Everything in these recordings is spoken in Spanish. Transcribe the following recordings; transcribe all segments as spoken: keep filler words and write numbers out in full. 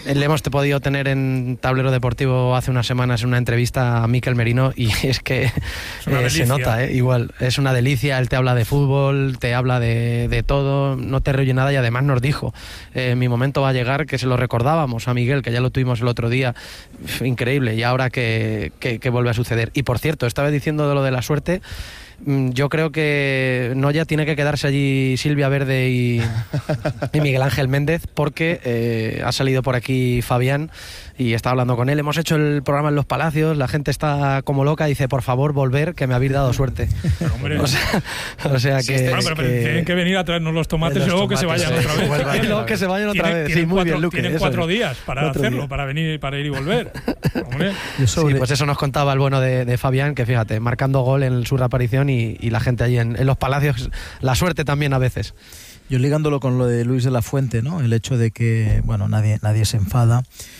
le hemos podido tener en Tablero Deportivo hace unas semanas en una entrevista a Mikel Merino y es que es eh, se nota, eh, igual, es una delicia. Él te habla de fútbol, te habla de, de todo, no te reoye nada y además nos dijo, eh, mi momento va a llegar, que se lo recordábamos a Miguel, que ya lo tuvimos el otro día, increíble, y ahora que, que, que vuelve a suceder. Y por cierto, estaba diciendo de lo de la suerte. Yo creo que no ya tiene que quedarse allí Silvia Verde y, y Miguel Ángel Méndez, porque eh, ha salido por aquí Fabián y está hablando con él. Hemos hecho el programa en Los Palacios, la gente está como loca, dice por favor volver, que me habéis dado suerte. Pero, hombre, o sea, o sea sí, que, bueno, pero, pero que tienen que venir a traernos los tomates los y luego tomates, que se vayan sí, otra vez. sí, no, que se vayan otra tienen, vez. Tienen Sí, muy cuatro, bien, Luque, tienen cuatro es. días para cuatro hacerlo, días. para venir, para ir y volver. Hombre. Sí, pues eso nos contaba el bueno de, de Fabián, que fíjate, marcando gol en su reaparición y, y la gente allí en, en Los Palacios, la suerte también a veces. Yo ligándolo con lo de Luis de la Fuente, ¿no? El hecho de que, bueno, nadie, nadie se enfada,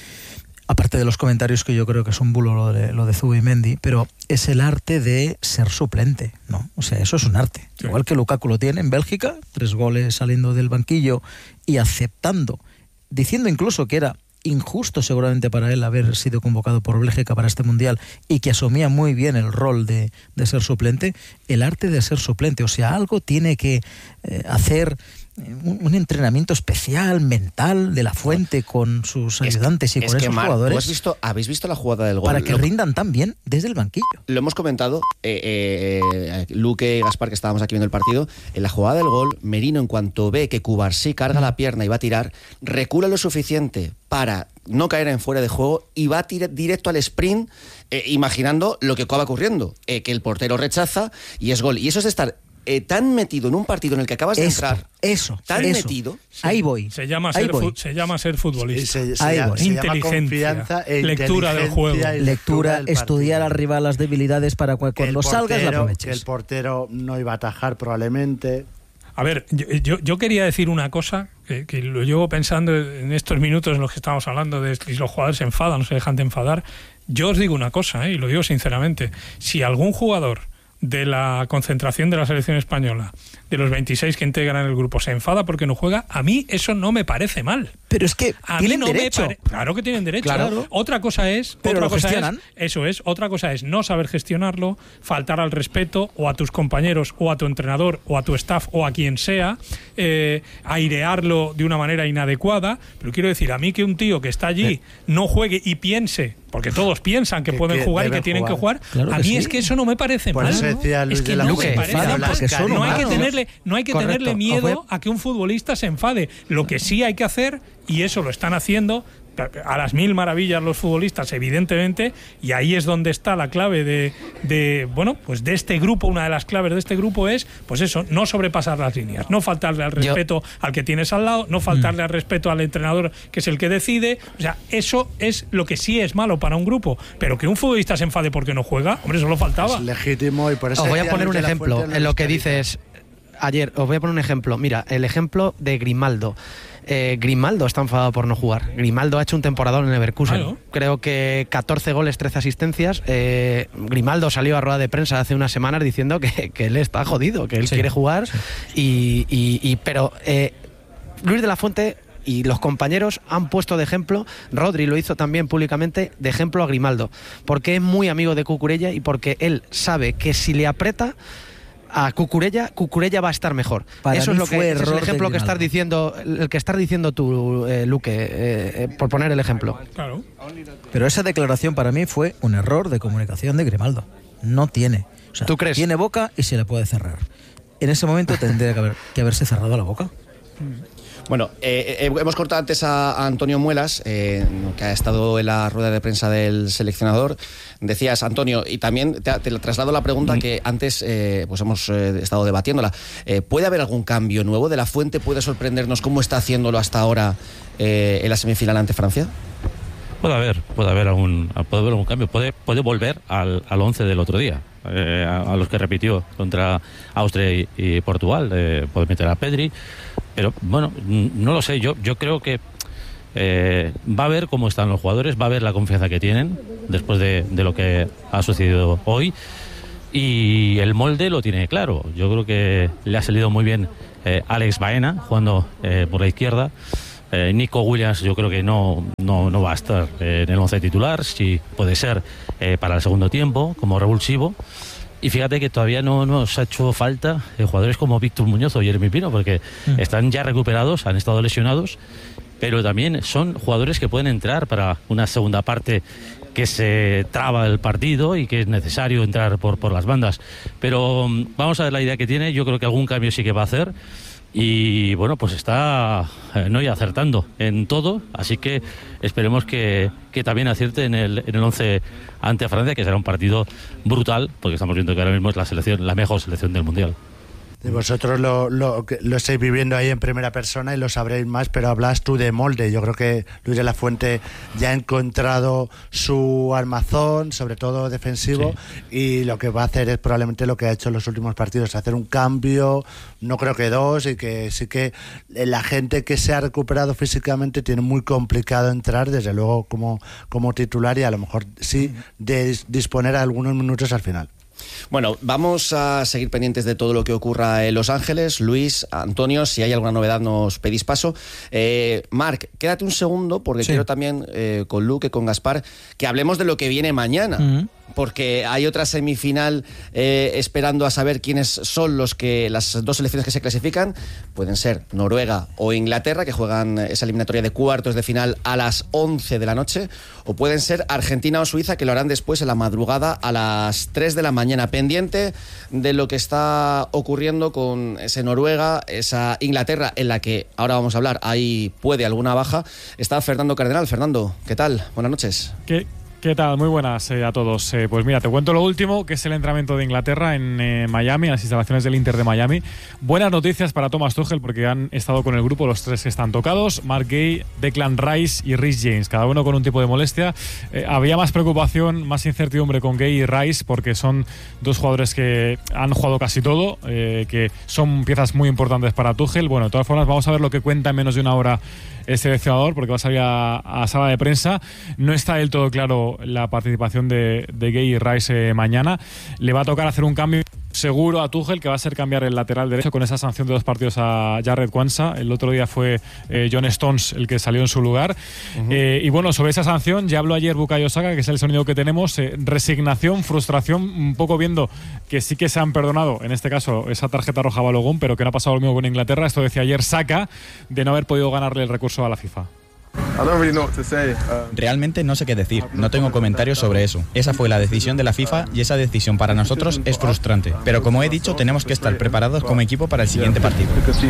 aparte de los comentarios que yo creo que es un bulo lo de, lo de Zubimendi, pero es el arte de ser suplente, ¿no? O sea, eso es un arte. Sí. Igual que Lukaku lo tiene en Bélgica, tres goles saliendo del banquillo y aceptando, diciendo incluso que era injusto seguramente para él haber sido convocado por Bélgica para este Mundial y que asumía muy bien el rol de, de ser suplente, el arte de ser suplente. O sea, algo tiene que eh, hacer un, un entrenamiento especial, mental, de la Fuente con sus ayudantes es, y con es esos que, Mar, jugadores. ¿has visto, ¿Habéis visto la jugada del gol? Para que lo, rindan tan bien desde el banquillo. Lo hemos comentado, eh, eh, Luque y Gaspar, que estábamos aquí viendo el partido. En la jugada del gol, Merino, en cuanto ve que Cubarsí carga mm. la pierna y va a tirar, recula lo suficiente para no caer en fuera de juego y va tire, directo al sprint, eh, imaginando lo que acaba ocurriendo, eh, que el portero rechaza y es gol. Y eso es de estar eh, tan metido en un partido en el que acabas de Esto, entrar, eso, tan eso. metido. Sí. Ahí voy. Se llama, Ahí ser, voy. fu- se llama ser futbolista. Sí, se, se Ahí llama, voy. se llama Inteligencia, confianza e lectura del juego. lectura, lectura del estudiar partido. arriba las debilidades para cu- cuando portero, salgas la aproveches. Que el portero no iba a atajar probablemente. A ver, yo, yo, yo quería decir una cosa que, que lo llevo pensando en estos minutos en los que estamos hablando de si los jugadores se enfadan, no se dejan de enfadar. Yo os digo una cosa, ¿eh? Y lo digo sinceramente. Si algún jugador de la concentración de la selección española, de los veintiséis que integran el grupo, se enfada porque no juega, a mí eso no me parece mal. Pero es que a tienen mí no derecho. Me pare... Claro que tienen derecho. Claro. Otra cosa es, pero otra lo cosa gestionan. es, eso es, otra cosa es no saber gestionarlo, faltar al respeto o a tus compañeros o a tu entrenador o a tu staff o a quien sea, eh, airearlo de una manera inadecuada. Pero quiero decir, a mí que un tío que está allí no juegue y piense, porque todos piensan que, que pueden que jugar y que tienen jugar. que jugar, claro a que mí sí. es que eso no me parece Por mal. eso decía ¿no? Luis Es que de la no Fuente, me parece enfadan mal. porque son No hay que humanos. tenerle, no hay que Correcto. tenerle miedo a que un futbolista se enfade. Lo que sí hay que hacer, y eso lo están haciendo a las mil maravillas los futbolistas, evidentemente, y ahí es donde está la clave de, de, bueno, pues de este grupo. Una de las claves de este grupo es, pues eso, no sobrepasar las líneas, no faltarle al respeto Yo... al que tienes al lado, no faltarle mm. al respeto al entrenador, que es el que decide. O sea, eso es lo que sí es malo para un grupo, pero que un futbolista se enfade porque no juega, hombre, eso lo faltaba. Es legítimo y por eso... Os voy a poner un ejemplo en lo que dices ayer, os voy a poner un ejemplo. Mira, el ejemplo de Grimaldo. Eh, Grimaldo está enfadado por no jugar. Grimaldo ha hecho un temporadón en Leverkusen. Claro. Creo que catorce goles, trece asistencias. Eh, Grimaldo salió a rueda de prensa hace unas semanas diciendo que, que él está jodido, que él sí, quiere jugar. Sí. Y, y, y, pero eh, Luis de la Fuente y los compañeros han puesto de ejemplo, Rodri lo hizo también públicamente, de ejemplo a Grimaldo, porque es muy amigo de Cucurella y porque él sabe que si le aprieta a Cucurella, Cucurella va a estar mejor. Para Eso es lo que fue ese es el ejemplo que Grimaldo. estás diciendo, el que estás diciendo tú, eh, Luque, eh, eh, por poner el ejemplo. Claro. Pero esa declaración para mí fue un error de comunicación de Grimaldo. No tiene. O sea, ¿tú crees? Tiene boca y se le puede cerrar. En ese momento tendría que, haber, que haberse cerrado la boca. Bueno, eh, eh, hemos cortado antes a, a Antonio Muelas, eh, que ha estado en la rueda de prensa del seleccionador. Decías, Antonio, y también te, te traslado la pregunta que antes eh, pues hemos eh, estado debatiéndola. Eh, ¿Puede haber algún cambio nuevo? ¿De la Fuente puede sorprendernos cómo está haciéndolo hasta ahora eh, en la semifinal ante Francia? Puede haber, puede haber algún, puede haber algún cambio. Puede, puede volver al, al once del otro día, eh, a, a los que repitió contra Austria y, y Portugal. Eh, puede meter a Pedri. Pero bueno, no lo sé, yo, yo creo que eh, va a ver cómo están los jugadores, va a ver la confianza que tienen después de, de lo que ha sucedido hoy, y el molde lo tiene claro. Yo creo que le ha salido muy bien eh, Alex Baena jugando eh, por la izquierda, Eh, Nico Williams yo creo que no, no, no va a estar eh, en el once titular, sí puede ser eh, para el segundo tiempo, como revulsivo. Y fíjate que todavía no nos ha hecho falta eh, jugadores como Víctor Muñoz o Jeremy Pino, porque mm. están ya recuperados, han estado lesionados, pero también son jugadores que pueden entrar para una segunda parte que se traba el partido y que es necesario entrar por, por las bandas. Pero um, vamos a ver la idea que tiene, yo creo que algún cambio sí que va a hacer. Y bueno, pues está eh, no y acertando en todo, así que esperemos que, que también acierte en el en el once ante Francia, que será un partido brutal, porque estamos viendo que ahora mismo es la selección, la mejor selección del Mundial. Vosotros lo, lo, lo estáis viviendo ahí en primera persona y lo sabréis más, pero hablas tú de molde. Yo creo que Luis de la Fuente ya ha encontrado su armazón, sobre todo defensivo, sí. Y lo que va a hacer es probablemente lo que ha hecho en los últimos partidos, hacer un cambio, no creo que dos, y que sí que la gente que se ha recuperado físicamente tiene muy complicado entrar, desde luego como, como titular, y a lo mejor sí de disponer a algunos minutos al final. Bueno, vamos a seguir pendientes de todo lo que ocurra en Los Ángeles. Luis, Antonio, si hay alguna novedad nos pedís paso. Eh, Marc, quédate un segundo porque sí. quiero también eh, con Luque, con Gaspar, que hablemos de lo que viene mañana. Uh-huh. Porque hay otra semifinal eh, esperando a saber quiénes son los que las dos selecciones que se clasifican. Pueden ser Noruega o Inglaterra, que juegan esa eliminatoria de cuartos de final a las once de la noche, o pueden ser Argentina o Suiza, que lo harán después en la madrugada a las tres de la mañana. Pendiente de lo que está ocurriendo con ese Noruega, esa Inglaterra, en la que ahora vamos a hablar, ahí puede alguna baja. Está Fernando Cardenal. Fernando, ¿qué tal? Buenas noches. ¿Qué? ¿Qué tal? Muy buenas eh, a todos. Eh, pues mira, te cuento lo último, que es el entrenamiento de Inglaterra en eh, Miami, en las instalaciones del Inter de Miami. Buenas noticias para Thomas Tuchel, porque han estado con el grupo los tres que están tocados: Mark Gay, Declan Rice y Reece James, cada uno con un tipo de molestia. Eh, había más preocupación, más incertidumbre con Gay y Rice, porque son dos jugadores que han jugado casi todo, eh, que son piezas muy importantes para Tuchel. Bueno, de todas formas, vamos a ver lo que cuenta en menos de una hora el seleccionador, porque va a salir a, a sala de prensa. No está del todo claro la participación de, de Gay y Rice eh, mañana. Le va a tocar hacer un cambio seguro a Tuchel, que va a ser cambiar el lateral derecho con esa sanción de dos partidos a Jarred Quansah. El otro día fue eh, John Stones el que salió en su lugar. Uh-huh. eh, y bueno, sobre esa sanción ya habló ayer Bukayo Saka, que es el sonido que tenemos. eh, resignación, frustración, un poco viendo que sí que se han perdonado, en este caso esa tarjeta roja a Balogun, pero que no ha pasado lo mismo con Inglaterra. Esto decía ayer Saka, de no haber podido ganarle el recurso a la FIFA. Realmente no sé qué decir, no tengo comentarios sobre eso. Esa fue la decisión de la FIFA y esa decisión para nosotros es frustrante. Pero como he dicho, tenemos que estar preparados como equipo para el siguiente partido.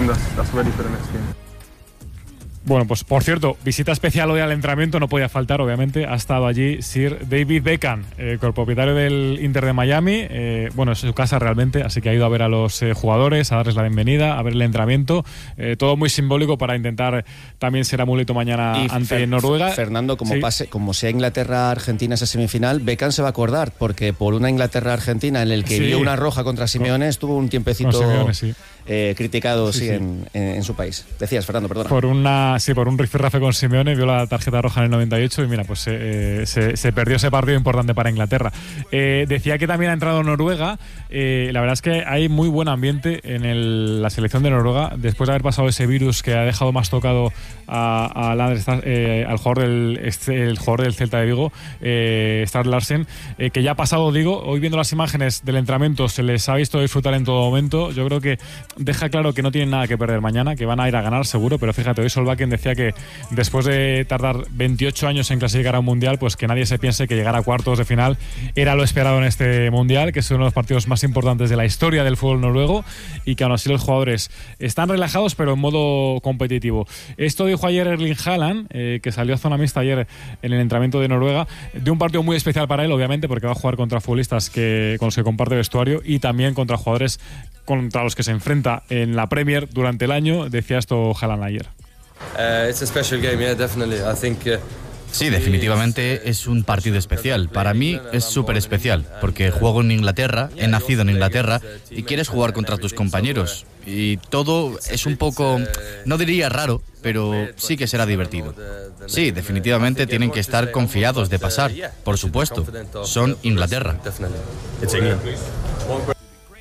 Bueno, pues por cierto, visita especial hoy al entrenamiento, no podía faltar, obviamente. Ha estado allí Sir David Beckham, eh, propietario del Inter de Miami. Eh, bueno, es su casa realmente, así que ha ido a ver a los eh, jugadores, a darles la bienvenida, a ver el entrenamiento. Eh, todo muy simbólico para intentar también ser amuleto mañana y ante Fer- Noruega. Fernando, como sí. pase, como sea Inglaterra-Argentina esa semifinal, Beckham se va a acordar, porque por una Inglaterra-Argentina en el que sí. vio una roja contra Simeone, estuvo un tiempecito Simeone, sí. eh, criticado sí, sí, sí. En, en, en su país. Decías, Fernando, perdona. Por una Sí, por un rifirrafe con Simeone, vio la tarjeta roja en el noventa y ocho y mira, pues eh, se, se perdió ese partido importante para Inglaterra. Eh, decía que también ha entrado Noruega. Eh, la verdad es que hay muy buen ambiente en el, la selección de Noruega, después de haber pasado ese virus que ha dejado más tocado a, a Landre, eh, al jugador del, el jugador del Celta de Vigo, eh, Strand Larsen, eh, que ya ha pasado, digo. Hoy viendo las imágenes del entrenamiento se les ha visto disfrutar en todo momento. Yo creo que deja claro que no tienen nada que perder mañana, que van a ir a ganar seguro, pero fíjate, hoy Solbakken decía que después de tardar veintiocho años en clasificar a un mundial, pues que nadie se piense que llegar a cuartos de final era lo esperado en este mundial, que es uno de los partidos más importantes de la historia del fútbol noruego, y que aún así los jugadores están relajados pero en modo competitivo. Esto dijo ayer Erling Haaland, eh, que salió a zona mixta ayer en el entrenamiento de Noruega, de un partido muy especial para él, obviamente, porque va a jugar contra futbolistas que, con los que comparte vestuario, y también contra jugadores contra los que se enfrenta en la Premier durante el año. Decía esto Haaland ayer. Uh, it's a special game, yeah, definitely. I think, uh, Sí, definitivamente es un partido especial. Para mí es súper especial, porque juego en Inglaterra, he nacido en Inglaterra y quieres jugar contra tus compañeros. Y todo es un poco, no diría raro, pero sí que será divertido. Sí, definitivamente tienen que estar confiados de pasar, por supuesto. Son Inglaterra.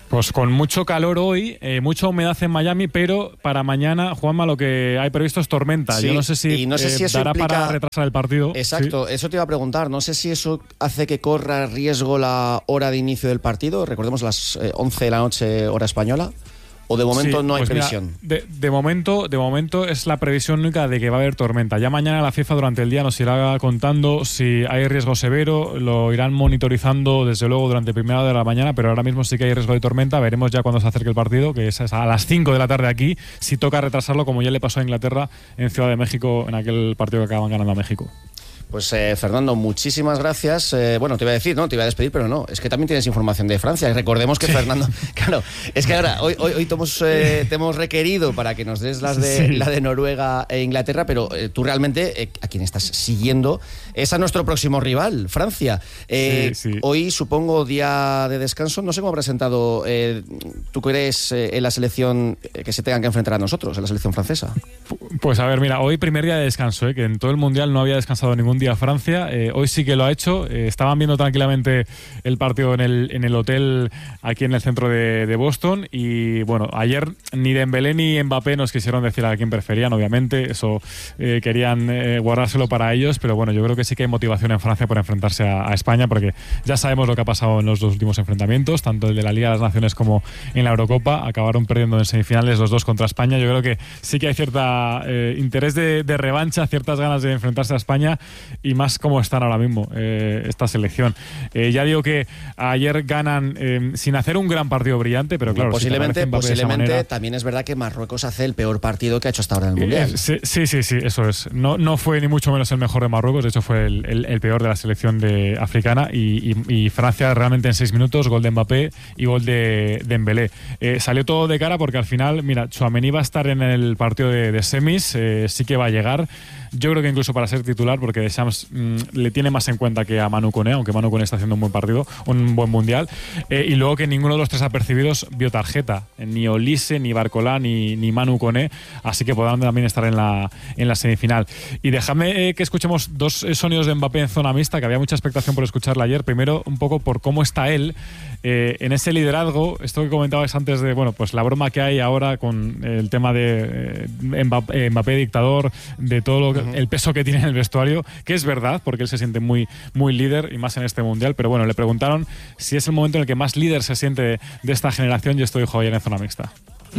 Pues con mucho calor hoy, eh, mucha humedad en Miami, pero para mañana, Juanma, lo que hay previsto es tormenta. Sí, Yo no sé si, y no sé eh, si eso dará implica... para retrasar el partido. Exacto, sí. Eso te iba a preguntar. No sé si eso hace que corra riesgo la hora de inicio del partido. Recordemos las eh, once de la noche, hora española. ¿O de momento sí, no hay pues previsión? Mira, de, de, momento, de momento es la previsión única de que va a haber tormenta. Ya mañana la FIFA durante el día nos irá contando si hay riesgo severo, lo irán monitorizando desde luego durante primera hora de la mañana, pero ahora mismo sí que hay riesgo de tormenta. Veremos ya cuando se acerque el partido, que es a las cinco de la tarde aquí, si toca retrasarlo como ya le pasó a Inglaterra en Ciudad de México en aquel partido que acaban ganando a México. Pues eh, Fernando, muchísimas gracias. Eh, bueno, te iba a decir, no, te iba a despedir, pero no. Es que también tienes información de Francia. Recordemos que sí. Fernando, claro, es que ahora hoy, hoy, hoy te, hemos, eh, te hemos requerido para que nos des las de, sí. la de Noruega e Inglaterra, pero eh, tú realmente eh, a quien estás siguiendo es a nuestro próximo rival, Francia. Eh, sí, sí. Hoy supongo día de descanso. No sé cómo ha presentado. Eh, ¿Tú crees eh, en la selección eh, que se tengan que enfrentar a nosotros, en la selección francesa? Pues a ver, mira, hoy primer día de descanso, eh, que en todo el mundial no había descansado ningún día Francia, eh, hoy sí que lo ha hecho. Eh, estaban viendo tranquilamente el partido en el, en el hotel aquí en el centro de, de Boston y bueno, ayer ni Dembélé ni Mbappé nos quisieron decir a quién preferían, obviamente, eso eh, querían eh, guardárselo para ellos, pero bueno, yo creo que sí que hay motivación en Francia por enfrentarse a, a España, porque ya sabemos lo que ha pasado en los dos últimos enfrentamientos, tanto el de la Liga de las Naciones como en la Eurocopa, acabaron perdiendo en semifinales los dos contra España. Yo creo que sí que hay cierta eh, interés de, de revancha, ciertas ganas de enfrentarse a España, y más como están ahora mismo eh, esta selección. Eh, ya digo que ayer ganan eh, sin hacer un gran partido brillante, pero claro, posiblemente, si posiblemente manera, también es verdad que Marruecos hace el peor partido que ha hecho hasta ahora en el Mundial. Eh, sí, sí, sí, sí, eso es. No, no fue ni mucho menos el mejor de Marruecos, de hecho fue el, el, el peor de la selección de africana, y, y, y Francia realmente en seis minutos, gol de Mbappé y gol de, de Dembélé. Eh, salió todo de cara porque al final, mira, Tchouaméni va a estar en el partido de, de semis, eh, sí que va a llegar. Yo creo que incluso para ser titular, porque Deschamps mmm, le tiene más en cuenta que a Manu Koné, aunque Manu Koné está haciendo un buen partido, un buen mundial. Eh, y luego que ninguno de los tres apercibidos vio tarjeta, ni Olise, ni Barcolá, ni, ni Manu Koné, así que podrán también estar en la, en la semifinal. Y déjame eh, que escuchemos dos eh, sonidos de Mbappé en zona mixta, que había mucha expectación por escucharla ayer. Primero, un poco por cómo está él eh, en ese liderazgo, esto que comentabas antes de, bueno, pues la broma que hay ahora con el tema de eh, Mbappé, Mbappé dictador, de todo lo que el peso que tiene en el vestuario, que es verdad, porque él se siente muy, muy líder y más en este mundial, pero bueno, le preguntaron si es el momento en el que más líder se siente de, de esta generación, y esto dijo ayer en zona mixta.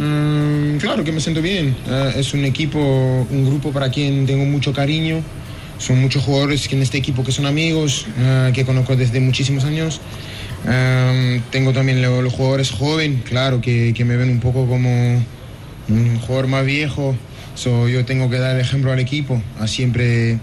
Mm, claro que me siento bien, uh, es un equipo, un grupo para quien tengo mucho cariño, son muchos jugadores que en este equipo que son amigos, uh, que conozco desde muchísimos años. Uh, tengo también los, los jugadores jóvenes, claro, que, que me ven un poco como un jugador más viejo. So, yo tengo que dar ejemplo al equipo, a siempre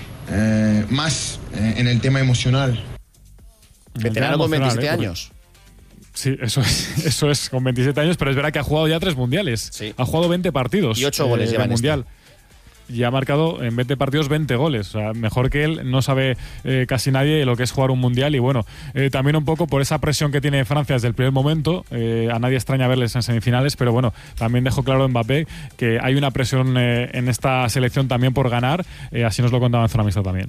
eh, más eh, en el tema emocional. Veterano con veintisiete años. Sí, eso es, eso es, con veintisiete años, pero es verdad que ha jugado ya tres mundiales. Sí. Ha jugado veinte partidos. Y ocho goles eh, lleva en mundial. Este. Y ha marcado en veinte partidos veinte goles. O sea, mejor que él no sabe eh, casi nadie lo que es jugar un mundial. Y bueno, eh, también un poco por esa presión que tiene Francia desde el primer momento. Eh, a nadie extraña verles en semifinales, pero bueno, también dejó claro Mbappé que hay una presión eh, en esta selección también por ganar. Eh, así nos lo contaba en Zona Mixta también.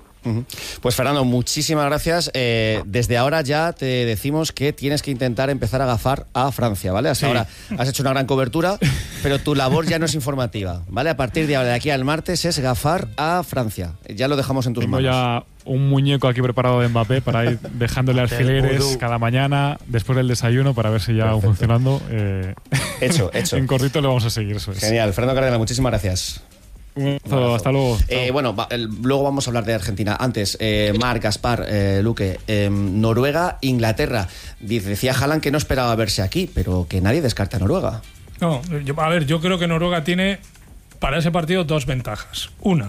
Pues Fernando, muchísimas gracias. Eh, desde ahora ya te decimos que tienes que intentar empezar a gafar a Francia, ¿vale? Hasta sí. ahora has hecho una gran cobertura, pero tu labor ya no es informativa, ¿vale? A partir de ahora, de aquí al martes, es gafar a Francia. Ya lo dejamos en tus Tengo manos. Ya un muñeco aquí preparado de Mbappé para ir dejándole alfileres cada mañana después del desayuno para ver si ya va funcionando. Eh, hecho, hecho. En cortito le vamos a seguir, eso es. Genial. Fernando Cárdenas, muchísimas gracias. Un abrazo, hasta luego. Eh, bueno, va, el, luego vamos a hablar de Argentina. Antes, eh, Marc, Gaspar, eh, Luque, eh, Noruega, Inglaterra. Decía Haaland que no esperaba verse aquí, pero que nadie descarta a Noruega. No, yo, a ver, yo creo que Noruega tiene para ese partido dos ventajas. Una,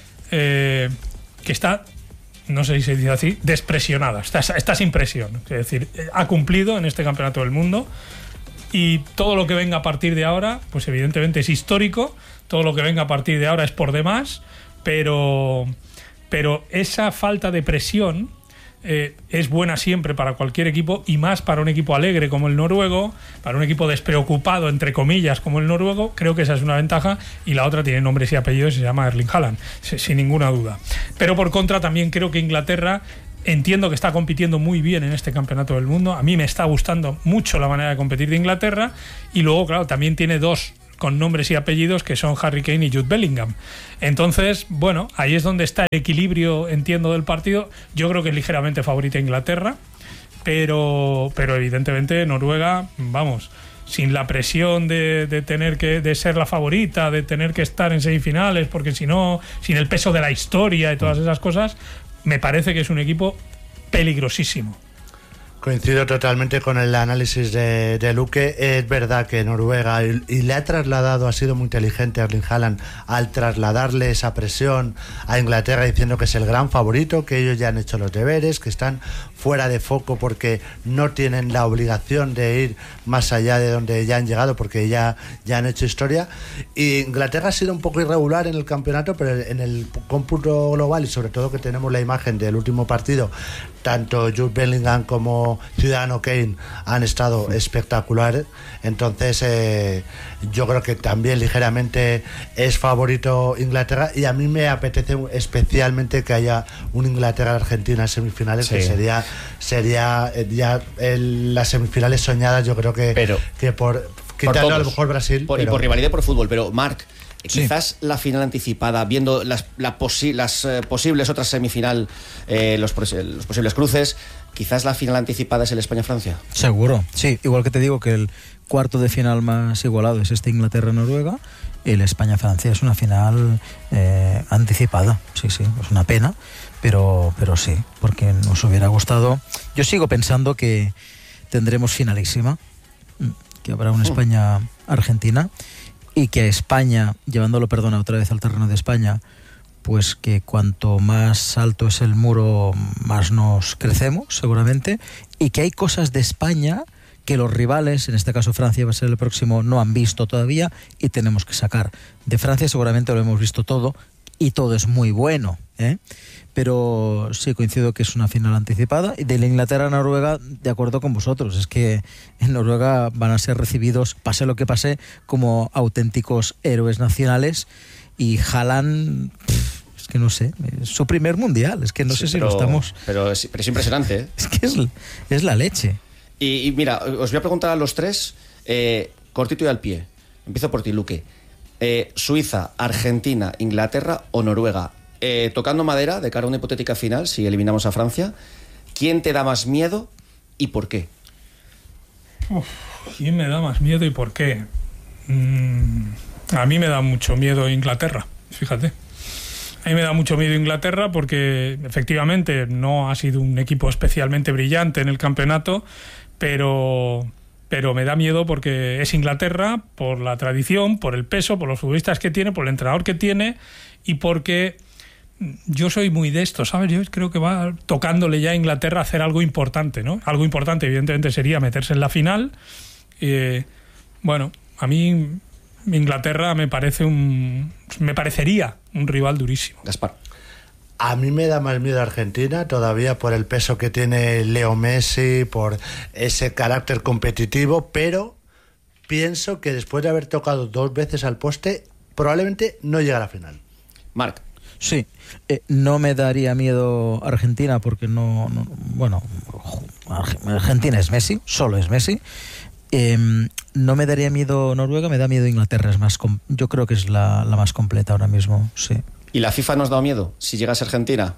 eh, que está, no sé si se dice así, despresionada, está, está sin presión. Es decir, ha cumplido en este campeonato del mundo y todo lo que venga a partir de ahora, pues evidentemente es histórico. Todo lo que venga a partir de ahora es por demás, pero, pero esa falta de presión eh, es buena siempre para cualquier equipo, y más para un equipo alegre como el noruego, para un equipo despreocupado, entre comillas, como el noruego. Creo que esa es una ventaja, y la otra tiene nombres y apellidos y se llama Erling Haaland, sin ninguna duda. Pero por contra también creo que Inglaterra Entiendo que está compitiendo muy bien en este campeonato del mundo. A mí me está gustando mucho la manera de competir de Inglaterra. Y luego, claro, también tiene dos con nombres y apellidos que son Harry Kane y Jude Bellingham. Entonces, bueno, ahí es donde está el equilibrio, entiendo, del partido. Yo creo que es ligeramente favorita Inglaterra, pero, pero evidentemente Noruega, vamos, sin la presión de, de tener que de ser la favorita, de tener que estar en semifinales, porque si no, sin el peso de la historia y todas esas cosas, me parece que es un equipo peligrosísimo. Coincido totalmente con el análisis de, de Luque. Es verdad que Noruega, y, y le ha trasladado, ha sido muy inteligente Erling Haaland al trasladarle esa presión a Inglaterra diciendo que es el gran favorito, que ellos ya han hecho los deberes, que están fuera de foco porque no tienen la obligación de ir más allá de donde ya han llegado porque ya, ya han hecho historia. Y Inglaterra ha sido un poco irregular en el campeonato, pero en el cómputo global, y sobre todo que tenemos la imagen del último partido, tanto Jude Bellingham como Ciudadano Kane han estado espectaculares. Entonces eh, yo creo que también ligeramente es favorito Inglaterra, y a mí me apetece especialmente que haya un Inglaterra-Argentina en semifinales, sí. que sería sería ya el, las semifinales soñadas. Yo creo que, pero, que por quitando a lo mejor Brasil por, pero, y por rivalidad por fútbol, pero Marc, sí. quizás la final anticipada, viendo las, la posi las eh, posibles otras semifinal, eh, los, los posibles cruces, quizás la final anticipada es el España-Francia. Seguro, sí, igual que te digo que el cuarto de final más igualado es este Inglaterra-Noruega, el España-Francia es una final eh, anticipada. Sí, sí, es una pena, pero, pero sí, porque nos hubiera gustado. Yo sigo pensando que tendremos finalísima, que habrá una España-Argentina, y que a España, llevándolo, perdona, otra vez al terreno de España, pues que cuanto más alto es el muro, más nos crecemos, seguramente, y que hay cosas de España que los rivales, en este caso Francia va a ser el próximo, no han visto todavía y tenemos que sacar. De Francia seguramente lo hemos visto todo y todo es muy bueno, ¿eh? Pero sí coincido que es una final anticipada. Y de la Inglaterra-Noruega, de acuerdo con vosotros, es que en Noruega van a ser recibidos, pase lo que pase, como auténticos héroes nacionales, y Haaland, pff, es que no sé, es su primer mundial, es que no sí, sé pero, si lo estamos... Pero es, pero es impresionante, ¿eh? Es que es, es la leche. Y, y mira, os voy a preguntar a los tres, eh, cortito y al pie. Empiezo por ti, Luque. Eh, Suiza, Argentina, Inglaterra o Noruega. Eh, tocando madera, de cara a una hipotética final, si eliminamos a Francia, ¿quién te da más miedo y por qué? Uf, ¿quién me da más miedo y por qué? Mm, a mí me da mucho miedo Inglaterra, fíjate. A mí me da mucho miedo Inglaterra porque efectivamente no ha sido un equipo especialmente brillante en el campeonato, pero... pero me da miedo porque es Inglaterra, por la tradición, por el peso, por los futbolistas que tiene, por el entrenador que tiene, y porque yo soy muy de esto, ¿sabes? Yo creo que va tocándole ya a Inglaterra hacer algo importante, ¿no? Algo importante, evidentemente, sería meterse en la final. Eh, bueno, a mí Inglaterra me parece un... me parecería un rival durísimo. Gaspar. A mí me da más miedo Argentina todavía por el peso que tiene Leo Messi, por ese carácter competitivo, pero pienso que después de haber tocado dos veces al poste, probablemente no llegue a la final. Marc. Sí, eh, no me daría miedo Argentina porque no, no bueno, Argentina es Messi, solo es Messi. Eh, no me daría miedo Noruega, me da miedo Inglaterra, es más, yo creo que es la, la más completa ahora mismo, sí. ¿Y la FIFA nos da miedo si llegase a Argentina?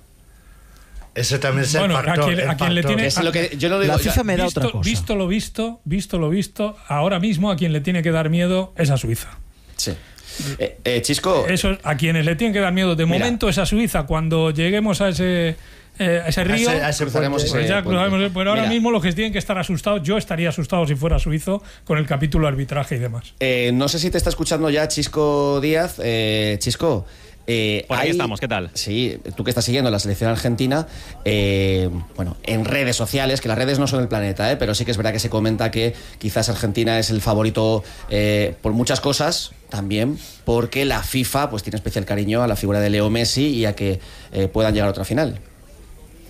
Ese también es bueno, el factor. A quien, el a quien le tiene, es lo que, yo no digo, la FIFA me da visto, otra cosa. Visto lo visto, visto lo visto, ahora mismo a quien le tiene que dar miedo es a Suiza. Sí. Eh, eh, Chisco. Eso, a quienes le tienen que dar miedo de mira, momento es a Suiza. Cuando lleguemos a ese... Eh, ese río, a ese, a ese pues ese ya cruzaremos, pero ahora Mira. mismo los que tienen que estar asustados, yo estaría asustado si fuera suizo con el capítulo arbitraje y demás. Eh, no sé si te está escuchando ya Chisco Díaz. Eh, Chisco, eh, por ahí hay, estamos, ¿qué tal? Sí, tú que estás siguiendo la selección argentina, eh, bueno, en redes sociales, que las redes no son el planeta, eh, pero sí que es verdad que se comenta que quizás Argentina es el favorito eh, por muchas cosas, también porque la FIFA pues tiene especial cariño a la figura de Leo Messi y a que eh, puedan llegar a otra final.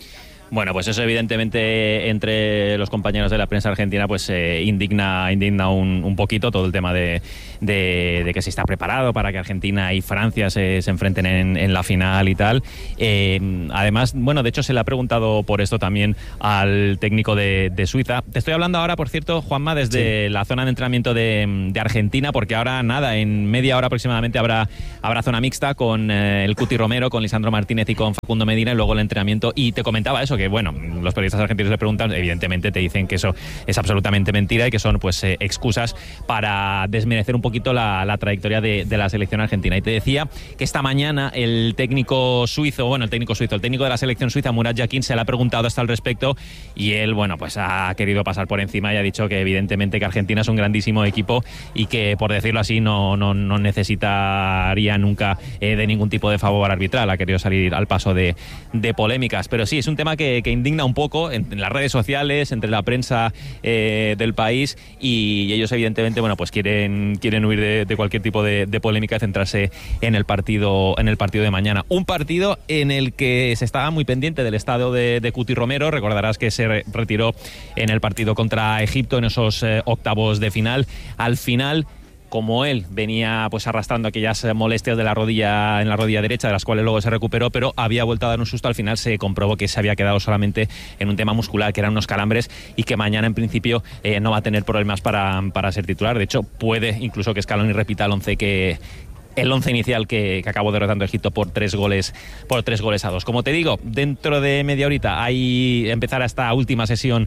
Bueno, pues eso evidentemente entre los compañeros de la prensa argentina pues eh, indigna indigna un, un poquito todo el tema de, de, de que se está preparado para que Argentina y Francia se, se enfrenten en, en la final y tal. Eh, además, bueno, de hecho se le ha preguntado por esto también al técnico de, de Suiza. Te estoy hablando ahora, por cierto, Juanma, desde sí. la zona de entrenamiento de, de Argentina, porque ahora nada, en media hora aproximadamente habrá, habrá zona mixta con eh, el Cuti Romero, con Lisandro Martínez y con Facundo Medina, y luego el entrenamiento. Y te comentaba eso, que bueno, los periodistas argentinos le preguntan, evidentemente te dicen que eso es absolutamente mentira y que son pues eh, excusas para desmerecer un poquito la, la trayectoria de, de la selección argentina. Y te decía que esta mañana el técnico suizo, bueno, el técnico suizo, el técnico de la selección suiza, Murat Yakin, se le ha preguntado hasta al respecto y él, bueno, pues ha querido pasar por encima y ha dicho que evidentemente que Argentina es un grandísimo equipo y que, por decirlo así, no, no, no necesitaría nunca eh, de ningún tipo de favor arbitral. Ha querido salir al paso de, de polémicas. Pero sí, es un tema que, que indigna un poco en, en las redes sociales, entre la prensa eh, del país, y ellos evidentemente, bueno, pues quieren, quieren huir de, de cualquier tipo de, de polémica y centrarse en el partido en el partido de mañana. Un partido en el que se estaba muy pendiente del estado de, de Cuti Romero. Recordarás que se re- retiró en el partido contra Egipto en esos eh, octavos de final. Al final, como él venía pues arrastrando aquellas molestias de la rodilla en la rodilla derecha, de las cuales luego se recuperó, pero había vuelto a dar un susto, al final se comprobó que se había quedado solamente en un tema muscular, que eran unos calambres, y que mañana en principio eh, no va a tener problemas para, para ser titular. De hecho, puede incluso que Scaloni repita el once que el once inicial que, que acabó derrotando a Egipto por tres goles por tres goles a dos. Como te digo, dentro de media horita hay empezar esta última sesión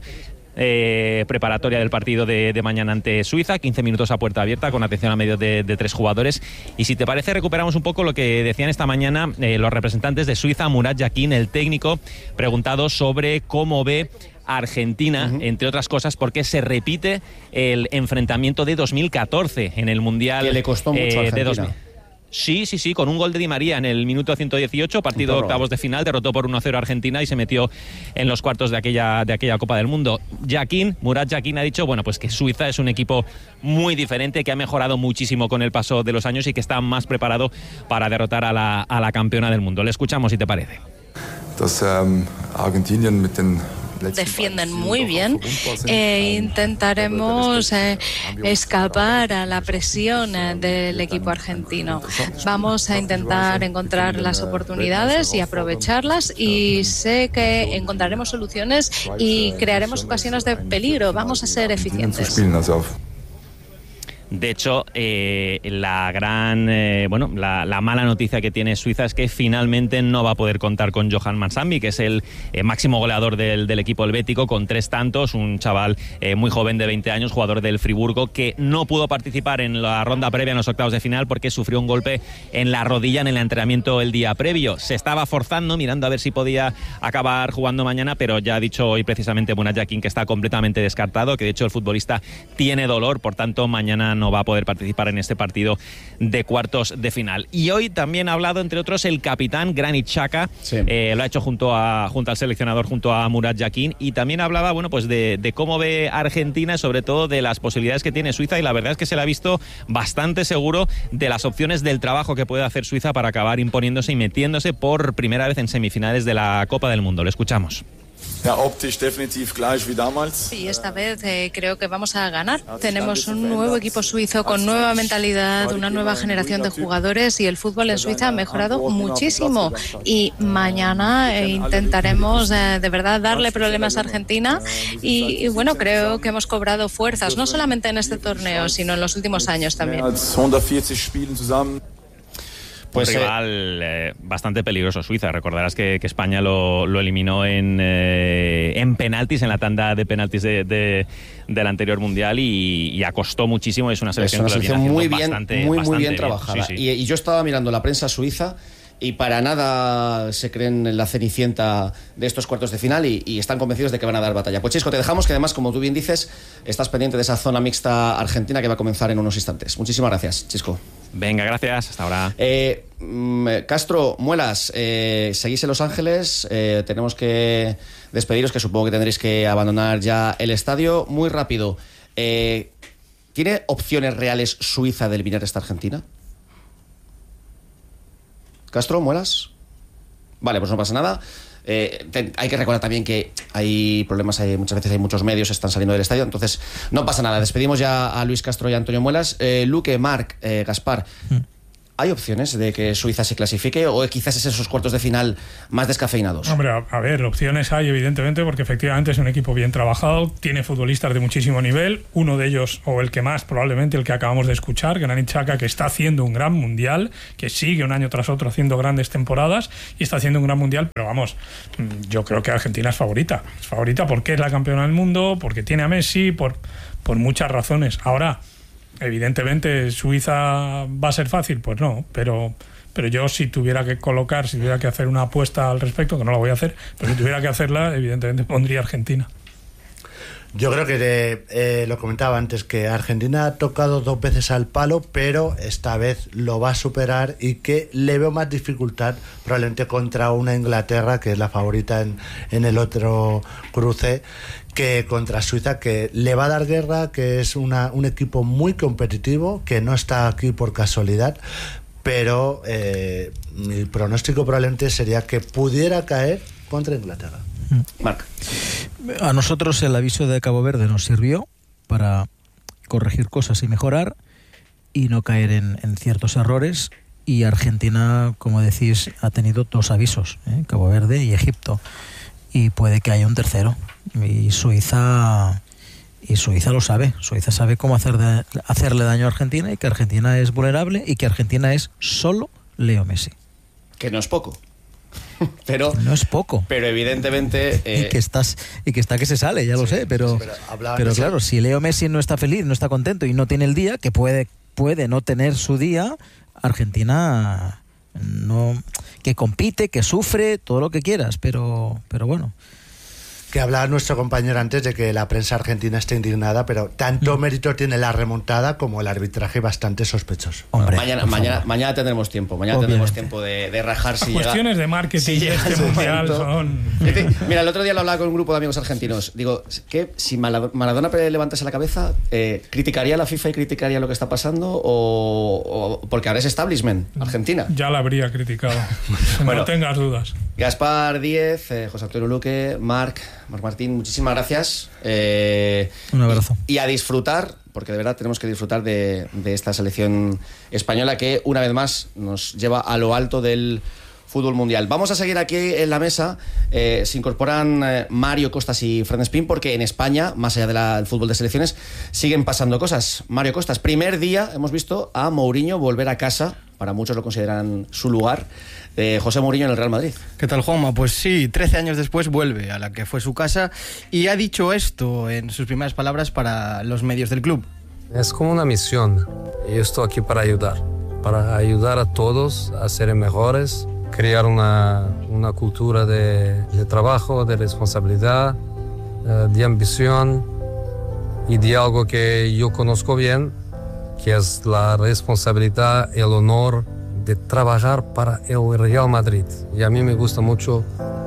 Eh, preparatoria del partido de, de mañana ante Suiza, quince minutos a puerta abierta con atención a medios de, de tres jugadores. Y si te parece, recuperamos un poco lo que decían esta mañana eh, los representantes de Suiza. Murat Yakin, el técnico, preguntado sobre cómo ve a Argentina, uh-huh. entre otras cosas, porque se repite el enfrentamiento de dos mil catorce en el Mundial, que le costó mucho eh, a Argentina. de dos mil. Sí, sí, sí, con un gol de Di María en el minuto ciento dieciocho, partido de octavos de final, derrotó por uno a cero a Argentina y se metió en los cuartos de aquella, de aquella Copa del Mundo. Yakin, Murat Yakin ha dicho, bueno, pues que Suiza es un equipo muy diferente, que ha mejorado muchísimo con el paso de los años y que está más preparado para derrotar a la, a la campeona del mundo. Le escuchamos, si te parece. Das, um, Argentinien mit den defienden muy bien e intentaremos eh, escapar a la presión eh, del equipo argentino. Vamos a intentar encontrar las oportunidades y aprovecharlas, y sé que encontraremos soluciones y crearemos ocasiones de peligro. Vamos a ser eficientes. De hecho, eh, la gran, eh, bueno, la, la mala noticia que tiene Suiza es que finalmente no va a poder contar con Johan Mansambi, que es el eh, máximo goleador del, del equipo helvético, con tres tantos, un chaval eh, muy joven de veinte años, jugador del Friburgo, que no pudo participar en la ronda previa en los octavos de final porque sufrió un golpe en la rodilla en el entrenamiento el día previo. Se estaba forzando, mirando a ver si podía acabar jugando mañana, pero ya ha dicho hoy precisamente Murat Yakin que está completamente descartado, que de hecho el futbolista tiene dolor, por tanto mañana no no va a poder participar en este partido de cuartos de final. Y hoy también ha hablado, entre otros, el capitán Granit Xhaka, sí. eh, lo ha hecho junto a junto al seleccionador, junto a Murat Yakin, y también hablaba, bueno, pues de, de cómo ve Argentina, sobre todo de las posibilidades que tiene Suiza, y la verdad es que se le ha visto bastante seguro de las opciones del trabajo que puede hacer Suiza para acabar imponiéndose y metiéndose por primera vez en semifinales de la Copa del Mundo. Lo escuchamos. Ja, optisch definitiv gleich wie damals. Sí, esta vez eh, creo que vamos a ganar. Tenemos un nuevo equipo suizo con nueva mentalidad, una nueva generación de jugadores, y el fútbol en Suiza ha mejorado muchísimo. Y mañana eh, intentaremos eh, de verdad darle problemas a Argentina, y, y bueno, creo que hemos cobrado fuerzas, no solamente en este torneo, sino en los últimos años también. Pues un rival eh, bastante peligroso Suiza. Recordarás que, que España lo, lo eliminó en, eh, en penaltis, en la tanda de penaltis de, de, del anterior mundial, y, y acostó muchísimo. Es una selección, es una selección que lo muy bien, bastante, muy, bastante muy bien, bien trabajada. Sí, sí. Y, y yo estaba mirando la prensa suiza, y para nada se creen en la cenicienta de estos cuartos de final, y, y están convencidos de que van a dar batalla. Pues Chisco, te dejamos, que además, como tú bien dices, estás pendiente de esa zona mixta argentina que va a comenzar en unos instantes. Muchísimas gracias, Chisco. Venga, gracias, hasta ahora. Eh, Castro, Muelas, eh, seguís en Los Ángeles, eh, tenemos que despediros, que supongo que tendréis que abandonar ya el estadio. Muy rápido, eh, ¿tiene opciones reales Suiza de eliminar esta Argentina? Castro, Muelas. Vale, pues no pasa nada. Eh, te, hay que recordar también que hay problemas, hay, muchas veces hay muchos medios que están saliendo del estadio, entonces no pasa nada. Despedimos ya a Luis Castro y a Antonio Muelas. eh, Luque, Marc, eh, Gaspar, mm. ¿hay opciones de que Suiza se clasifique o quizás es esos cuartos de final más descafeinados? Hombre, a, a ver, opciones hay evidentemente, porque efectivamente es un equipo bien trabajado, tiene futbolistas de muchísimo nivel, uno de ellos, o el que más probablemente, el que acabamos de escuchar, Granit Xhaka, que está haciendo un gran mundial, que sigue un año tras otro haciendo grandes temporadas y está haciendo un gran mundial, pero vamos, yo creo que Argentina es favorita, es favorita porque es la campeona del mundo, porque tiene a Messi, por, por muchas razones. Ahora, evidentemente, ¿Suiza va a ser fácil? Pues no, pero, pero yo si tuviera que colocar, si tuviera que hacer una apuesta al respecto, que no la voy a hacer, pero si tuviera que hacerla, evidentemente pondría Argentina. Yo creo que eh, lo comentaba antes, que Argentina ha tocado dos veces al palo, pero esta vez lo va a superar y que le veo más dificultad probablemente contra una Inglaterra, que es la favorita en, en el otro cruce, que contra Suiza, que le va a dar guerra, que es una, un equipo muy competitivo, que no está aquí por casualidad, pero eh, mi pronóstico probablemente sería que pudiera caer contra Inglaterra. Marc. A nosotros el aviso de Cabo Verde nos sirvió para corregir cosas y mejorar y no caer en, en ciertos errores, y Argentina, como decís, ha tenido dos avisos, ¿eh? Cabo Verde y Egipto, y puede que haya un tercero, y Suiza y Suiza lo sabe, Suiza sabe cómo hacer de, hacerle daño a Argentina, y que Argentina es vulnerable y que Argentina es solo Leo Messi. Que no es poco. Pero no es poco, pero evidentemente eh... y que estás y que está que se sale, ya lo sí, sé, pero sí, pero, pero claro, si Leo Messi no está feliz, no está contento y no tiene el día, que puede puede no tener su día, Argentina no, que compite, que sufre, todo lo que quieras, pero pero bueno. Que hablaba nuestro compañero antes de que la prensa argentina está indignada, pero tanto mérito tiene la remontada como el arbitraje bastante sospechoso. Hombre, mañana, mañana, mañana tendremos tiempo, mañana Obviamente. tendremos tiempo de, de rajar si cuestiones llega, de marketing si este mundial son... Mira, el otro día lo hablaba con un grupo de amigos argentinos. Digo, que si Maradona levantase la cabeza, eh, ¿criticaría a la FIFA y criticaría lo que está pasando? O, o porque ahora es establishment Argentina. Ya la habría criticado. Bueno, no tengas dudas. Gaspar Díez, eh, José Antonio Luque, Marc, Marc Martín, muchísimas gracias. Eh, un abrazo. Y, y a disfrutar, porque de verdad tenemos que disfrutar de, de esta selección española que una vez más nos lleva a lo alto del fútbol mundial. Vamos a seguir aquí en la mesa. Eh, se incorporan eh, Mario Costas y Fran Espín, porque en España, más allá del de fútbol de selecciones, siguen pasando cosas. Mario Costas, primer día hemos visto a Mourinho volver a casa, para muchos lo consideran su lugar, de José Mourinho en el Real Madrid. ¿Qué tal, Juanma? Pues sí, trece años después vuelve a la que fue su casa y ha dicho esto en sus primeras palabras para los medios del club. Es como una misión y estoy aquí para ayudar, para ayudar a todos a ser mejores, crear una, una cultura de, de trabajo, de responsabilidad, de ambición y de algo que yo conozco bien, que es la responsabilidad, el honor de trabajar para el Real Madrid. Y a mí me gusta mucho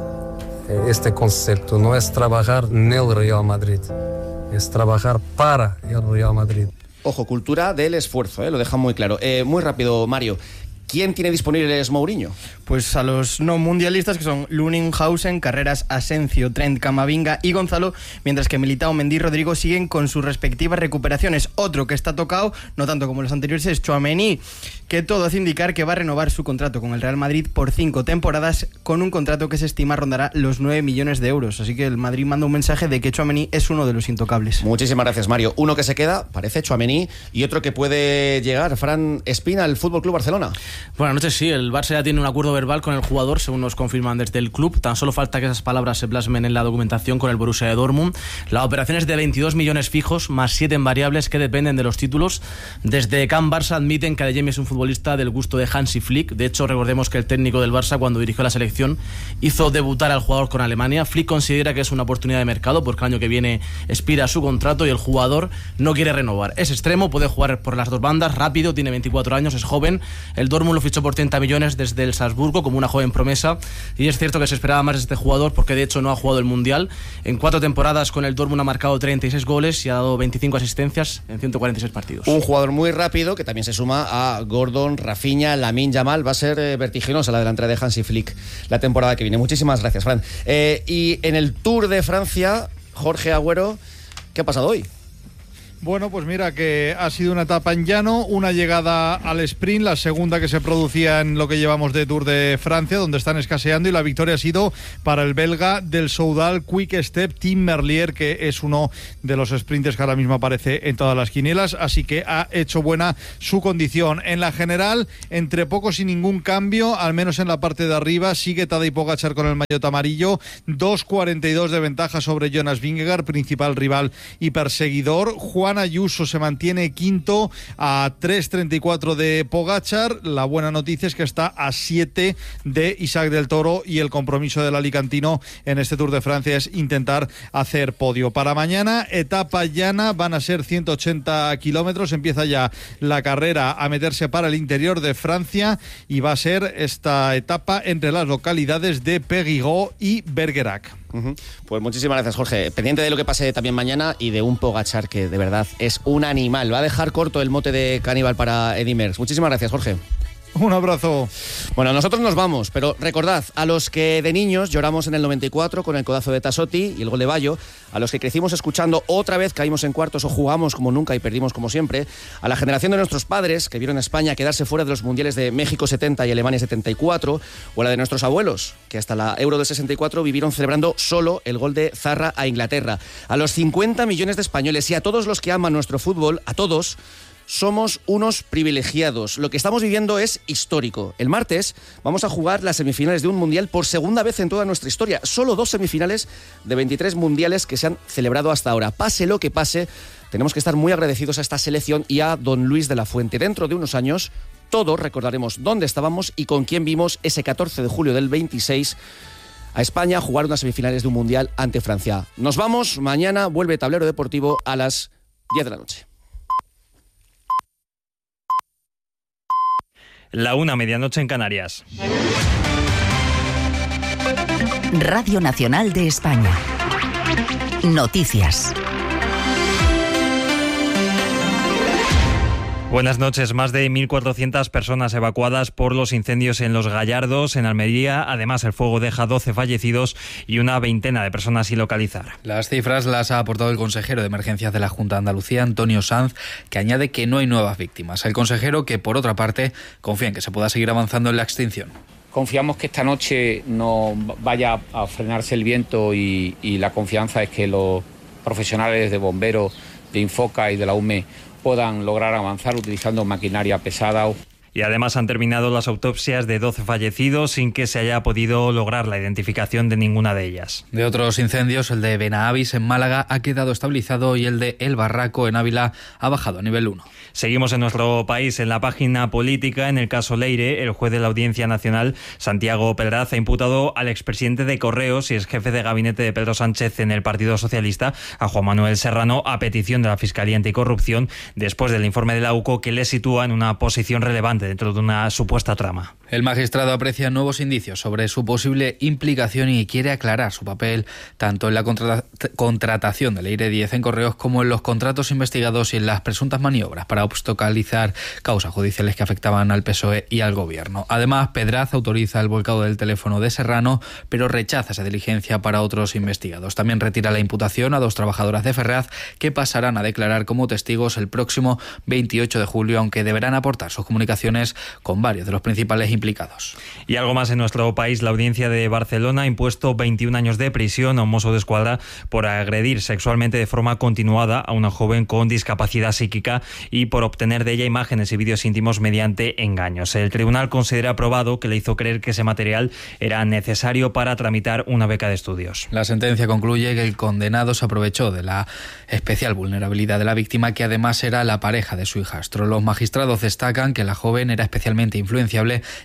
este concepto. No es trabajar en el Real Madrid, es trabajar para el Real Madrid. Ojo, cultura del esfuerzo, ¿eh? Lo deja muy claro. Eh, muy rápido, Mario. ¿Quién tiene disponibles Mourinho? Pues a los no mundialistas, que son Lunninghausen, Carreras, Asencio, Trent, Camavinga y Gonzalo, mientras que Militao, Mendy y Rodrigo siguen con sus respectivas recuperaciones. Otro que está tocado, no tanto como los anteriores, es Tchouaméni, que todo hace indicar que va a renovar su contrato con el Real Madrid por cinco temporadas, con un contrato que se estima rondará los nueve millones de euros. Así que el Madrid manda un mensaje de que Tchouaméni es uno de los intocables. Muchísimas gracias, Mario. Uno que se queda, parece Tchouaméni, y otro que puede llegar, Fran Espina, al F C Barcelona. Buenas noches, sí, el Barça ya tiene un acuerdo verbal con el jugador, según nos confirman desde el club. Tan solo falta que esas palabras se plasmen en la documentación con el Borussia de Dortmund. La operación es de veintidós millones fijos, más siete en variables que dependen de los títulos. Desde Can Barça admiten que Adeyemi es un futbolista del gusto de Hansi Flick. De hecho, recordemos que el técnico del Barça, cuando dirigió la selección, hizo debutar al jugador con Alemania. Flick considera que es una oportunidad de mercado porque el año que viene expira su contrato y el jugador no quiere renovar. Es extremo, puede jugar por las dos bandas, rápido, tiene veinticuatro años, es joven. El Dortmund Dortmund lo fichó por treinta millones desde el Salzburgo como una joven promesa, y es cierto que se esperaba más de este jugador porque de hecho no ha jugado el Mundial. En cuatro temporadas con el Dortmund ha marcado treinta y seis goles y ha dado veinticinco asistencias en ciento cuarenta y seis partidos. Un jugador muy rápido que también se suma a Gordon, Rafinha, Lamine Yamal. Va a ser eh, vertiginosa la delantera de Hansi Flick la temporada que viene. Muchísimas gracias, Fran. Eh, y en el Tour de Francia, Jorge Agüero, ¿qué ha pasado hoy? Bueno, pues mira que ha sido una etapa en llano, una llegada al sprint, la segunda que se producía en lo que llevamos de Tour de Francia, donde están escaseando, y la victoria ha sido para el belga del Soudal Quick Step, Tim Merlier, que es uno de los sprinters que ahora mismo aparece en todas las quinielas, así que ha hecho buena su condición. En la general, entre pocos y ningún cambio, al menos en la parte de arriba, sigue Tadej Pogačar con el maillot amarillo, dos cuarenta y dos de ventaja sobre Jonas Vingegaard, principal rival y perseguidor. Juan Ayuso se mantiene quinto a tres treinta y cuatro de Pogačar. La buena noticia es que está a siete de Isaac del Toro, y el compromiso del alicantino en este Tour de Francia es intentar hacer podio. Para mañana, etapa llana, van a ser ciento ochenta kilómetros, empieza ya la carrera a meterse para el interior de Francia, y va a ser esta etapa entre las localidades de Périgueux y Bergerac. Uh-huh. Pues muchísimas gracias, Jorge. Pendiente de lo que pase también mañana y de un Pogačar que de verdad es un animal. Va a dejar corto el mote de caníbal para Eddy Merckx. Muchísimas gracias, Jorge. Un abrazo. Bueno, nosotros nos vamos, pero recordad, a los que de niños lloramos en el noventa y cuatro con el codazo de Tassotti y el gol de Bayo, a los que crecimos escuchando otra vez caímos en cuartos o jugamos como nunca y perdimos como siempre, a la generación de nuestros padres que vieron a España quedarse fuera de los mundiales de México setenta y Alemania setenta y cuatro, o a la de nuestros abuelos, que hasta la Euro del sesenta y cuatro vivieron celebrando solo el gol de Zarra a Inglaterra, a los cincuenta millones de españoles y a todos los que aman nuestro fútbol, a todos. Somos unos privilegiados. Lo que estamos viviendo es histórico. El martes vamos a jugar las semifinales de un mundial por segunda vez en toda nuestra historia. Solo dos semifinales de veintitrés mundiales que se han celebrado hasta ahora. Pase lo que pase, tenemos que estar muy agradecidos a esta selección y a don Luis de la Fuente. Dentro de unos años, todos recordaremos dónde estábamos y con quién vimos ese catorce de julio del veintiséis a España jugar unas semifinales de un mundial ante Francia. Nos vamos. Mañana vuelve Tablero Deportivo a las diez de la noche. La una, medianoche en Canarias. Radio Nacional de España. Noticias. Buenas noches. Más de mil cuatrocientas personas evacuadas por los incendios en Los Gallardos, en Almería. Además, el fuego deja doce fallecidos y una veintena de personas sin localizar. Las cifras las ha aportado el consejero de Emergencias de la Junta de Andalucía, Antonio Sanz, que añade que no hay nuevas víctimas. El consejero, que por otra parte confía en que se pueda seguir avanzando en la extinción. Confiamos que esta noche no vaya a frenarse el viento y, y la confianza es que los profesionales de bomberos, de Infoca y de la U M E puedan lograr avanzar utilizando maquinaria pesada. Y además han terminado las autopsias de doce fallecidos sin que se haya podido lograr la identificación de ninguna de ellas. De otros incendios, el de Benahavis en Málaga ha quedado estabilizado y el de El Barraco en Ávila ha bajado a nivel uno. Seguimos en nuestro país. En la página política, en el caso Leire, el juez de la Audiencia Nacional, Santiago Pedraz, ha imputado al expresidente de Correos y ex jefe de gabinete de Pedro Sánchez en el Partido Socialista, a Juan Manuel Serrano, a petición de la Fiscalía Anticorrupción, después del informe de la U C O que le sitúa en una posición relevante dentro de una supuesta trama. El magistrado aprecia nuevos indicios sobre su posible implicación y quiere aclarar su papel tanto en la contra- contratación de Leire Díez en Correos como en los contratos investigados y en las presuntas maniobras para obstaculizar causas judiciales que afectaban al P S O E y al Gobierno. Además, Pedraz autoriza el volcado del teléfono de Serrano, pero rechaza esa diligencia para otros investigados. También retira la imputación a dos trabajadoras de Ferraz que pasarán a declarar como testigos el próximo veintiocho de julio, aunque deberán aportar sus comunicaciones con varios de los principales implicados. Y algo más en nuestro país. La Audiencia de Barcelona ha impuesto veintiún años de prisión a un mozo de escuadra por agredir sexualmente de forma continuada a una joven con discapacidad psíquica y por obtener de ella imágenes y vídeos íntimos mediante engaños. El tribunal considera probado que le hizo creer que ese material era necesario para tramitar una beca de estudios. La sentencia concluye que el condenado se aprovechó de la especial vulnerabilidad de la víctima, que además era la pareja de su hijastro. Los magistrados destacan que la joven era especialmente influenciable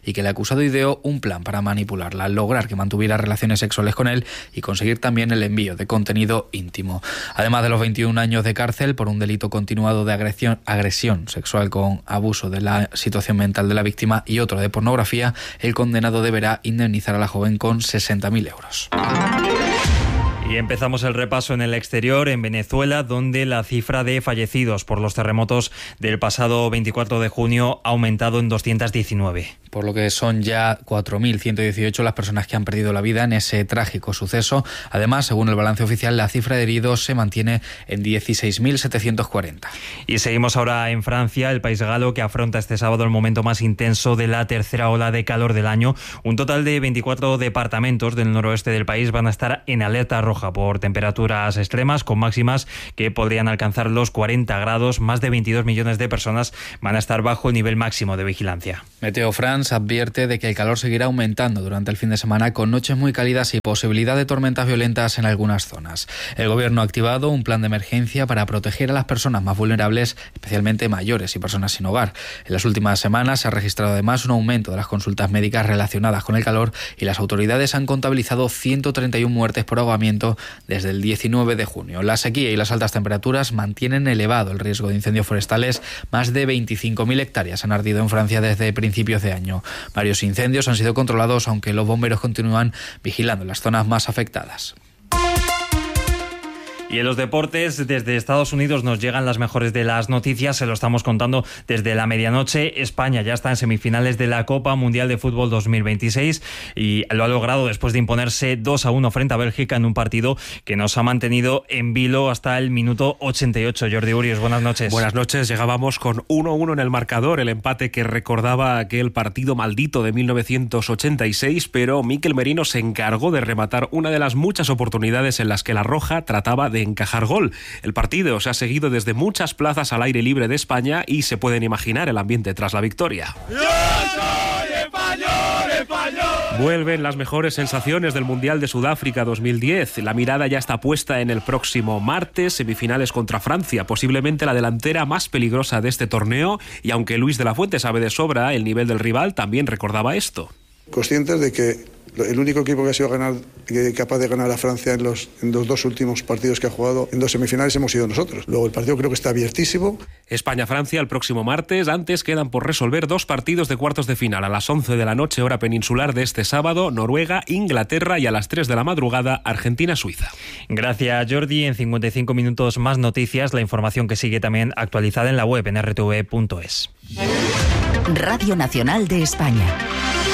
y que el acusado ideó un plan para manipularla, lograr que mantuviera relaciones sexuales con él y conseguir también el envío de contenido íntimo. Además de los veintiún años de cárcel por un delito continuado de agresión, agresión sexual con abuso de la situación mental de la víctima y otro de pornografía, el condenado deberá indemnizar a la joven con sesenta mil euros. Y empezamos el repaso en el exterior, en Venezuela, donde la cifra de fallecidos por los terremotos del pasado veinticuatro de junio ha aumentado en doscientos diecinueve. Por lo que son ya cuatro mil ciento dieciocho las personas que han perdido la vida en ese trágico suceso. Además, según el balance oficial, la cifra de heridos se mantiene en dieciséis mil setecientos cuarenta. Y seguimos ahora en Francia, el país galo, que afronta este sábado el momento más intenso de la tercera ola de calor del año. Un total de veinticuatro departamentos del noroeste del país van a estar en alerta roja por temperaturas extremas, con máximas que podrían alcanzar los cuarenta grados. Más de veintidós millones de personas van a estar bajo el nivel máximo de vigilancia. Meteo France advierte de que el calor seguirá aumentando durante el fin de semana, con noches muy cálidas y posibilidad de tormentas violentas en algunas zonas. El gobierno ha activado un plan de emergencia para proteger a las personas más vulnerables, especialmente mayores y personas sin hogar. En las últimas semanas se ha registrado además un aumento de las consultas médicas relacionadas con el calor y las autoridades han contabilizado ciento treinta y una muertes por ahogamiento desde el diecinueve de junio. La sequía y las altas temperaturas mantienen elevado el riesgo de incendios forestales. Más de veinticinco mil hectáreas han ardido en Francia desde principios de año. Varios incendios han sido controlados, aunque los bomberos continúan vigilando las zonas más afectadas. Y en los deportes, desde Estados Unidos nos llegan las mejores de las noticias, se lo estamos contando desde la medianoche. España ya está en semifinales de la Copa Mundial de Fútbol dos mil veintiséis y lo ha logrado después de imponerse dos a uno frente a Bélgica en un partido que nos ha mantenido en vilo hasta el minuto ochenta y ocho. Jordi Urios, buenas noches. Buenas noches, llegábamos con uno a uno en el marcador, el empate que recordaba aquel partido maldito de mil novecientos ochenta y seis, pero Mikel Merino se encargó de rematar una de las muchas oportunidades en las que la Roja trataba de encajar gol. El partido se ha seguido desde muchas plazas al aire libre de España y se pueden imaginar el ambiente tras la victoria. ¡Yo soy español, español! Vuelven las mejores sensaciones del Mundial de Sudáfrica dos mil diez. La mirada ya está puesta en el próximo martes, semifinales contra Francia, posiblemente la delantera más peligrosa de este torneo, y aunque Luis de la Fuente sabe de sobra el nivel del rival, también recordaba esto. Conscientes de que el único equipo que ha sido ganar, capaz de ganar a Francia en los, en los dos últimos partidos que ha jugado en dos semifinales hemos sido nosotros. Luego el partido creo que está abiertísimo. España-Francia el próximo martes. Antes quedan por resolver dos partidos de cuartos de final. A las once de la noche, hora peninsular de este sábado, Noruega, Inglaterra, y a las tres de la madrugada, Argentina-Suiza. Gracias, Jordi. En cincuenta y cinco minutos más noticias, la información que sigue también actualizada en la web en r t v punto es. Radio Nacional de España.